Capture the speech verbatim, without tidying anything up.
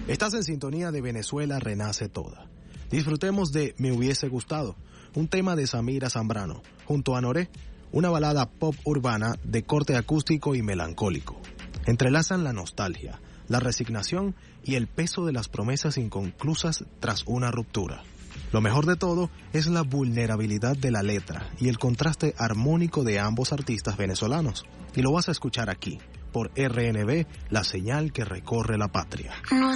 Estás en sintonía de Venezuela Renace Toda. Disfrutemos de Me Hubiese Gustado, un tema de Samira Zambrano, junto a Noré, una balada pop urbana de corte acústico y melancólico. Entrelazan la nostalgia, la resignación y el peso de las promesas inconclusas tras una ruptura. Lo mejor de todo es la vulnerabilidad de la letra y el contraste armónico de ambos artistas venezolanos. Y lo vas a escuchar aquí, por R N B, la señal que recorre la patria. No